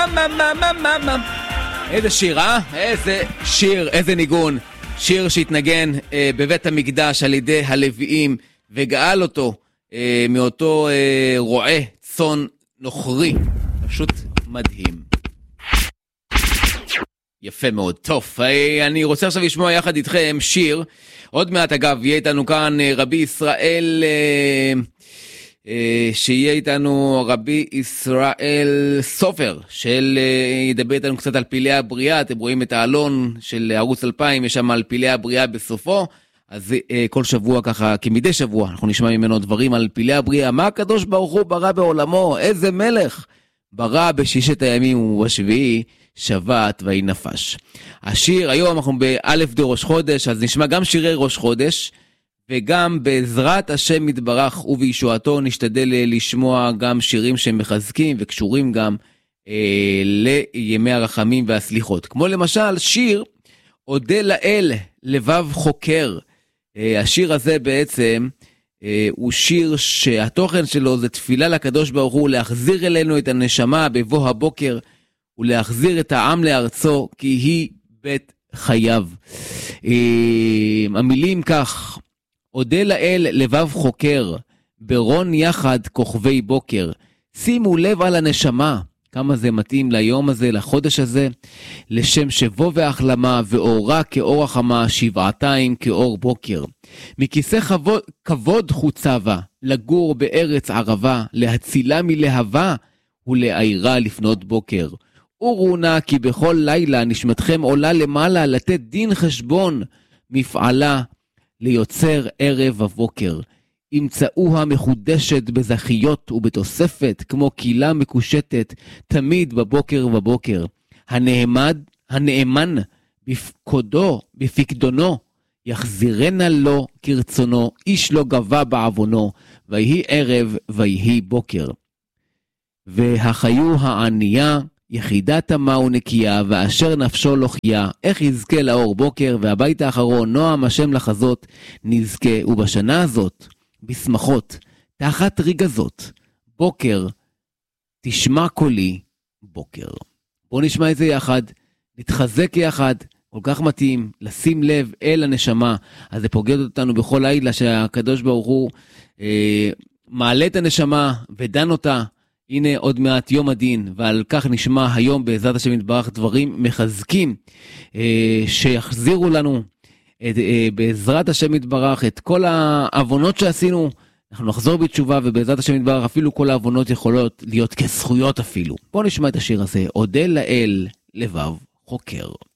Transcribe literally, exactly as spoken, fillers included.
איזה שיר, אה? איזה שיר, איזה ניגון. שיר שהתנגן אה, בבית המקדש על ידי הלוויים, וגאל אותו אה, מאותו אה, רועה צאן נוכרי. פשוט מדהים. יפה מאוד. טוב, אני רוצה עכשיו לשמוע יחד איתכם שיר. עוד מעט אגב יהיה איתנו כאן רבי ישראל, שיהיה איתנו רבי ישראל סופר, של ידבר איתנו קצת על פילי הבריאה. אתם רואים את העלון של ערוץ אלפיים, יש שם על פילי הבריאה בסופו. אז כל שבוע ככה, כמדי שבוע, אנחנו נשמע ממנו דברים על פילי הבריאה. מה הקדוש ברוך הוא ברא בעולמו? איזה מלך ברא בששת הימים ובשביעי שבת ויהי נפש. השיר, היום אנחנו באלף די ראש חודש, אז נשמע גם שירי ראש חודש, וגם בעזרת השם יתברך ובישועתו נשתדל לשמוע גם שירים שהם מחזקים וקשורים גם אה, לימי הרחמים והסליחות. כמו למשל שיר אודה לאל לבב חוקר. אה, השיר הזה בעצם אה, הוא שיר שהתוכן שלו זה תפילה לקדוש ברוך הוא להחזיר אלינו את הנשמה בבוא הבוקר, ולהחזיר את העם לארצו, כי היא בית חייו. המילים כך, אודה לאל לבב חוקר, ברון יחד כוכבי בוקר. שימו לב על הנשמה, כמה זה מתאים ליום הזה, לחודש הזה, לשם שבו והחלמה, ואורה כאור החמה, שבעתיים כאור בוקר. מכיסא כבוד, כבוד חוצבה, לגור בארץ ערבה, להצילה מלהבה, ולעירה לפנות בוקר. אורו נא כי בכל לילה נשמתכם עולה למעלה לתת דין חשבון מפעלה ליוצר ערב ובוקר. ימצאוה מחודשת בזכיות ובתוספת כמו קילה מקושטת תמיד בבוקר ובוקר. הנאמד, הנאמן בפקודו, בפקדונו יחזירנה לו כרצונו, איש לא גבה בעוונו, ויהי ערב ויהי בוקר. והחיו הענייה יחידה תמה ונקייה, ואשר נפשו לא חיה, איך יזכה לאור בוקר, והבית האחרון נועם השם לחזות נזכה. ובשנה הזאת, בשמחות, תחת רגזות, בוקר, תשמע קולי בוקר. בואו נשמע את זה יחד, נתחזק יחד, כל כך מתאים, לשים לב אל הנשמה. אז זה פוגד אותנו בכל לילה שהקדוש ברוך הוא אה, מעלה את הנשמה ודן אותה. הנה עוד מעט יום הדין, ועל כך נשמע היום בעזרת השם יתברך דברים מחזקים אה, שיחזירו לנו את, אה, בעזרת השם יתברך את כל העוונות שעשינו. אנחנו נחזור בתשובה, ובעזרת השם יתברך אפילו כל העוונות יכולות להיות כזכויות אפילו. בואו נשמע את השיר הזה, אודה לאל לבב חוקר.